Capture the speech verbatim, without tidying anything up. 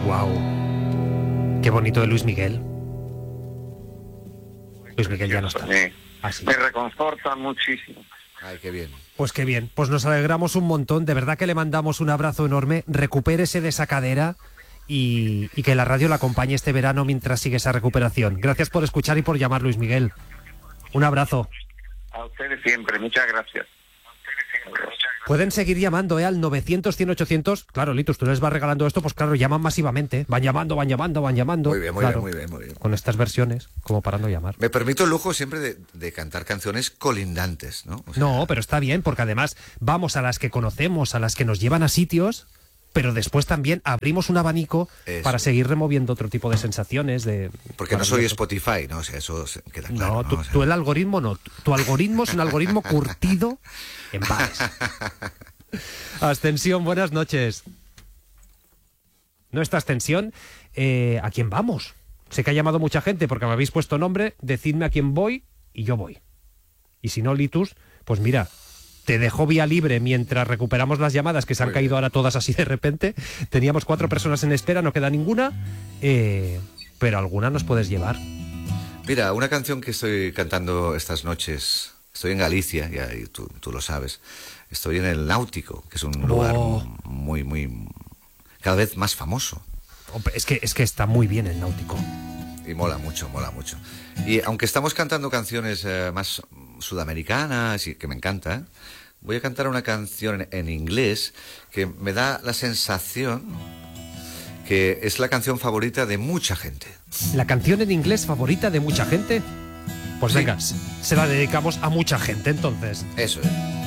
Wow. Qué bonito de Luis Miguel. Luis Miguel ya no está. Me, Así. me reconforta muchísimo. Ay, qué bien. Pues qué bien, pues nos alegramos un montón, de verdad que le mandamos un abrazo enorme, recupérese de esa cadera y, y que la radio la acompañe este verano mientras sigue esa recuperación. Gracias por escuchar y por llamar, Luis Miguel. Un abrazo. A ustedes siempre, muchas gracias. Pueden seguir llamando, ¿eh? Al novecientos, cien, ochocientos. Claro, Litus, tú les vas regalando esto, pues claro, llaman masivamente. Van llamando, van llamando, van llamando. Muy bien, muy claro, bien, muy bien, muy bien. con estas versiones, como para no llamar. Me permito el lujo siempre de, de cantar canciones colindantes, ¿no? O sea, No, pero está bien, porque además vamos a las que conocemos, a las que nos llevan a sitios, pero después también abrimos un abanico Eso. para seguir removiendo otro tipo de sensaciones. de Porque no soy Spotify, ¿no? O sea, eso se queda claro. No, ¿no? tú, O sea... tú el algoritmo no. Tu algoritmo es un algoritmo curtido en bares. Ascensión, buenas noches. No está Ascensión. Eh, ¿A quién vamos? Sé que ha llamado mucha gente porque me habéis puesto nombre. Decidme a quién voy y yo voy. Y si no, Litus, pues mira, te dejo vía libre mientras recuperamos las llamadas que se han Muy caído bien. ahora todas así de repente. Teníamos cuatro personas en espera, no queda ninguna. Eh, pero alguna nos puedes llevar. Mira, una canción que estoy cantando estas noches. Estoy en Galicia, ya, y tú, tú lo sabes. Estoy en el Náutico, que es un lugar Oh. muy, muy... cada vez más famoso. Hombre, Es que, es que está muy bien el Náutico. Y mola mucho, mola mucho. Y aunque estamos cantando canciones eh, más sudamericanas, y que me encanta, ¿eh? Voy a cantar una canción en, en inglés que me da la sensación que es la canción favorita de mucha gente. ¿La canción en inglés favorita de mucha gente? Pues Sí. venga, se la dedicamos a mucha gente entonces. Eso es.